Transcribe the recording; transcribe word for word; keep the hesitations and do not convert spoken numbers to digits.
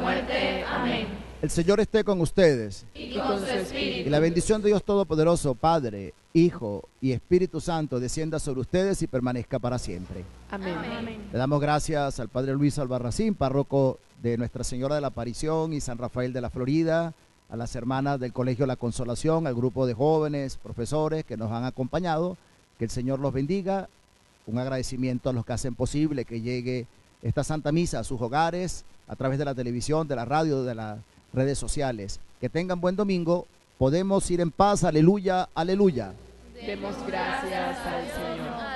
muerte. Amén. El Señor esté con ustedes. Y con su espíritu. Y la bendición de Dios Todopoderoso, Padre, Hijo y Espíritu Santo, descienda sobre ustedes y permanezca para siempre. Amén. Amén. Le damos gracias al Padre Luis Albarracín, párroco de Nuestra Señora de la Aparición y San Rafael de la Florida, a las hermanas del Colegio La Consolación, al grupo de jóvenes, profesores que nos han acompañado. Que el Señor los bendiga. Un agradecimiento a los que hacen posible que llegue esta Santa Misa a sus hogares, a través de la televisión, de la radio, de las redes sociales. Que tengan buen domingo. Podemos ir en paz. Aleluya, aleluya. Demos gracias al Señor.